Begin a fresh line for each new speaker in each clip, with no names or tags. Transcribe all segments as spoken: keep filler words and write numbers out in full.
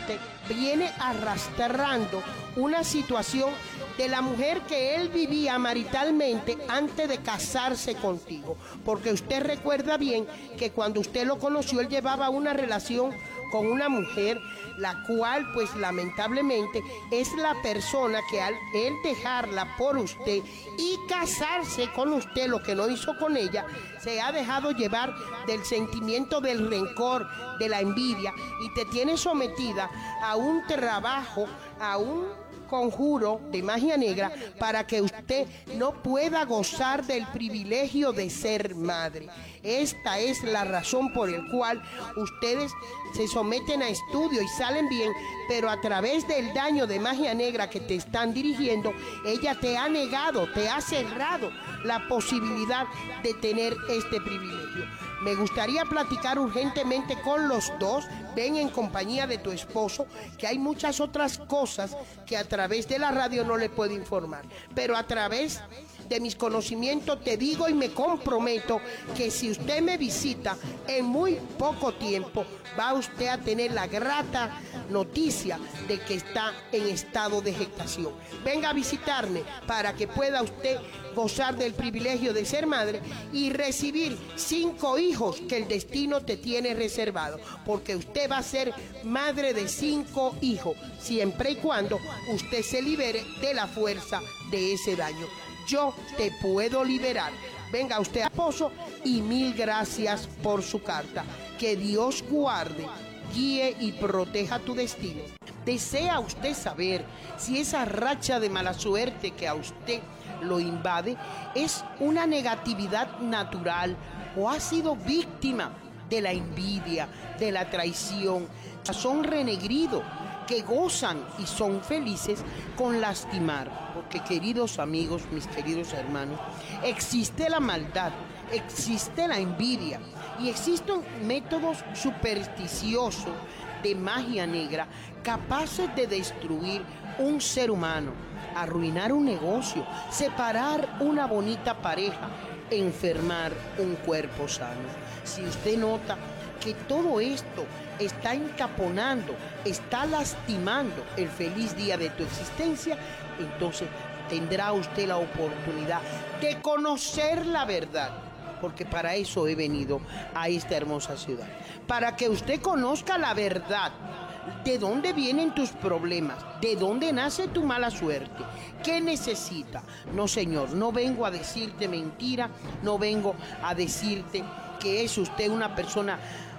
posiblemente viene arrastrando una situación de la mujer que él vivía maritalmente antes de casarse contigo. Porque usted recuerda bien que cuando usted lo conoció, él llevaba una relación con una mujer, la cual pues lamentablemente es la persona que al él dejarla por usted y casarse con usted, lo que no hizo con ella, se ha dejado llevar del sentimiento del rencor, de la envidia, y te tiene sometida a un trabajo, a un conjuro de magia negra para que usted no pueda gozar del privilegio de ser madre. Esta es la razón por la cual ustedes se someten a estudio y salen bien, pero a través del daño de magia negra que te están dirigiendo, ella te ha negado, te ha cerrado la posibilidad de tener este privilegio. Me gustaría platicar urgentemente con los dos. Ven en compañía de tu esposo, que hay muchas otras cosas que a través de la radio no le puedo informar, pero a través de mis conocimientos te digo y me comprometo que si usted me visita en muy poco tiempo, va usted a tener la grata noticia de que está en estado de gestación. Venga a visitarme para que pueda usted gozar del privilegio de ser madre y recibir cinco hijos que el destino te tiene reservado, porque usted va a ser madre de cinco hijos, siempre y cuando usted se libere de la fuerza de ese daño. Yo te puedo liberar. Venga usted, esposo, y mil gracias por su carta. Que Dios guarde, guíe y proteja tu destino. ¿Desea usted saber si esa racha de mala suerte que a usted lo invade es una negatividad natural o ha sido víctima de la envidia, de la traición? Son renegridos que gozan y son felices con lastimar. Porque, queridos amigos, mis queridos hermanos, existe la maldad, existe la envidia y existen métodos supersticiosos de magia negra capaces de destruir un ser humano, arruinar un negocio, separar una bonita pareja, enfermar un cuerpo sano. Si usted nota que todo esto está encaponando, está lastimando el feliz día de tu existencia, entonces tendrá usted la oportunidad de conocer la verdad, porque para eso he venido a esta hermosa ciudad, para que usted conozca la verdad, de dónde vienen tus problemas, de dónde nace tu mala suerte, qué necesita. No, señor, no vengo a decirte mentira, no vengo a decirte que es usted una persona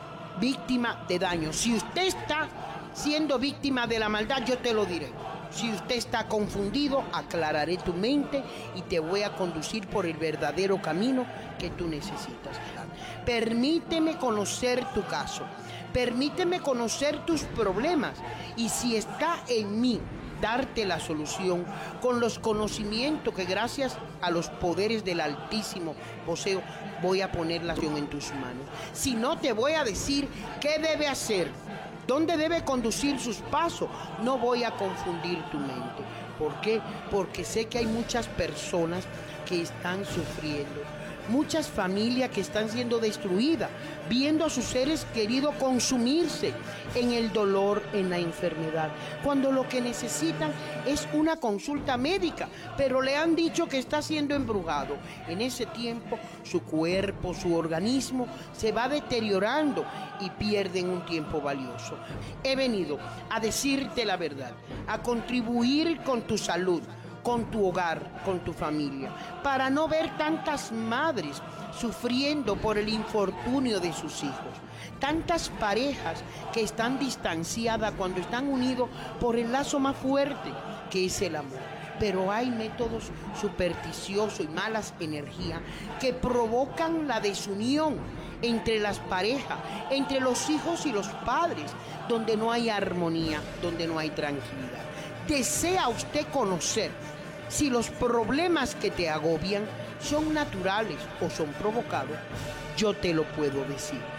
víctima de daño. Si usted está siendo víctima de la maldad, yo te lo diré. Si usted está confundido, aclararé tu mente y te voy a conducir por el verdadero camino que tú necesitas. Permíteme conocer tu caso, permíteme conocer tus problemas y si está en mí, darte la solución con los conocimientos que gracias a los poderes del Altísimo poseo, voy a poner la acción en tus manos. Si no, te voy a decir qué debe hacer, dónde debe conducir sus pasos. No voy a confundir tu mente. ¿Por qué? Porque sé que hay muchas personas que están sufriendo, muchas familias que están siendo destruidas, viendo a sus seres queridos consumirse en el dolor, en la enfermedad, cuando lo que necesitan es una consulta médica, pero le han dicho que está siendo embrujado. En ese tiempo su cuerpo, su organismo se va deteriorando y pierden un tiempo valioso. He venido a decirte la verdad, a contribuir con tu salud, con tu hogar, con tu familia, para no ver tantas madres sufriendo por el infortunio de sus hijos, tantas parejas que están distanciadas cuando están unidos por el lazo más fuerte que es el amor. Pero hay métodos supersticiosos y malas energías que provocan la desunión entre las parejas, entre los hijos y los padres, donde no hay armonía, donde no hay tranquilidad. ¿Desea usted conocer si los problemas que te agobian son naturales o son provocados? Yo te lo puedo decir.